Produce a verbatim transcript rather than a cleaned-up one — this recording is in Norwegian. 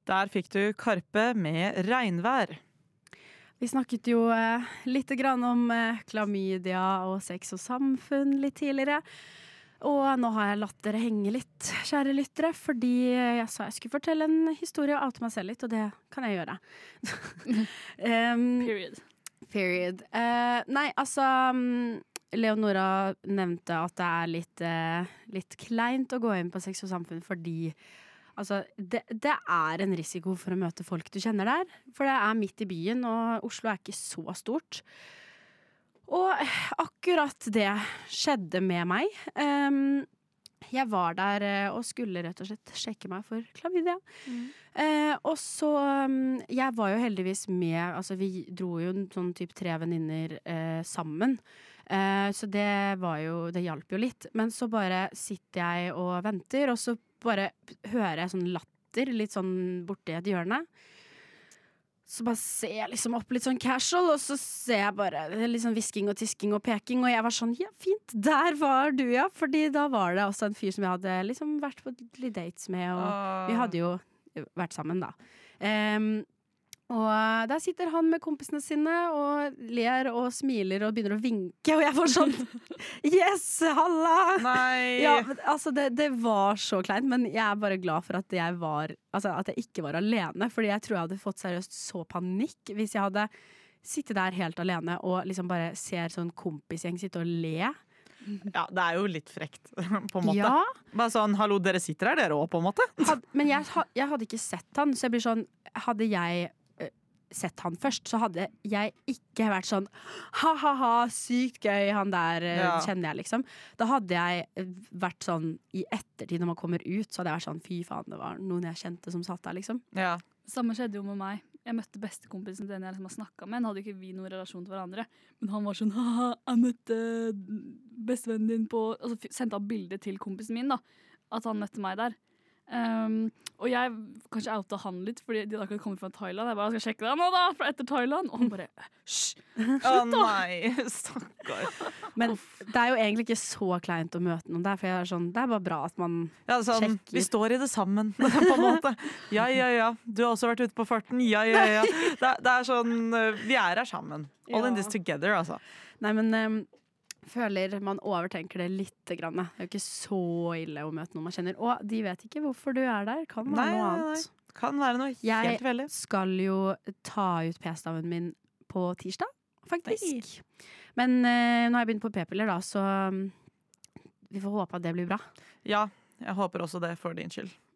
Der fikk du Karpe med regnvær. Vi snakket jo eh, litt grann om eh, klamydia og sex og samfunn litt tidligere. Og nå har jeg latt dere henge litt, kjære lyttere, fordi jeg sa jeg skulle fortelle en historie og oute meg selv litt, og det kan jeg gjøre. um, Period. Period. Uh, nei, altså um, Leonora nevnte at det er litt, uh, litt kleint å gå inn på sex og samfunn fordi altså, det, det er en risiko for å møte folk du kjenner der. For det er midt i byen, og Oslo er ikke så stort. Og akkurat det skjedde med meg. Um, jeg var der og skulle rett og slett sjekke meg for klamydia. Mm. Uh, og så um, Jeg var jo heldigvis med, altså vi dro jo en sånn typ tre venninner uh, sammen. Uh, så det var jo, det hjalp jo litt. Men så bare sitter jeg og venter, og så bare hører jeg sånn latter litt sånn borti et hjørne. Så bare ser jeg liksom opp litt sånn casual, og så ser jeg bare litt sånn hvisking og tisking og peking, og jeg var sånn, ja fint, der var du ja, fordi da var det også en fyr som jeg hadde liksom vært på litt dates med, og uh. vi hadde jo vært sammen da. Um, og der sitter han med kompisene sine og ler og smiler og begynner å vinke, og jeg var sånn yes, halla! Nei! Ja, altså det, det var så kleint, men jeg er bare glad for at jeg var altså at jeg ikke var alene, fordi jeg tror jeg hadde fått seriøst så panikk hvis jeg hadde sittet der helt alene og liksom bare ser sånn kompisgjeng sitte og le. Ja, det er jo litt frekt, på en måte. Ja. Bare sånn, hallo, dere sitter her, dere også, på en måte. Had, men jeg, jeg hadde ikke sett han, så jeg blir sånn, hadde jeg sett han først, så hadde jeg ikke vært sånn ha-ha-ha, sykt gøy, han der ja. Kjenner jeg liksom. Da hadde jeg vært sånn i ettertid når man kommer ut, så hadde jeg vært sånn fy faen, det var noen jeg kjente som satt der liksom. Ja. Samme skjedde jo med meg. Jeg møtte bestekompisen til den jeg liksom har snakket med. Han hadde ikke vi noen relasjon til hverandre. Men han var sånn, haha, jeg møtte bestevennen din på... Altså sendte han bildet til kompisen min da, at han møtte meg der. Um, og jeg kanskje outa han litt, fordi de da kunne komme fra Thailand. Jeg bare, skal sjekke deg nå da, fra etter Thailand. Og han bare, hysj, slutt da! Å nei, stakkar. Men det er jo egentlig ikke så kleint å møte noen der, for jeg er sånn, det er bare bra at man ja, sånn, sjekker. Vi står i det sammen, på en måte. Ja, ja, ja. Du har også vært ute på farten. Ja, ja, ja. Det, det er sånn, vi er her sammen. All ja. In this together, altså. Nei, men... Um, føler man overtenker det litt grann. Det er jo ikke så ille å møte noen man kjenner. Og de vet ikke hvorfor du er der. Kan være nei, noe annet. Nei. Kan være noe helt veldig. Jeg skal jo ta ut p-staven min på tirsdag, faktisk. Nei. Men uh, nå har jeg begynt på p-piller da, så um, vi får håpe at det blir bra. Ja, jeg håper også det for din skyld.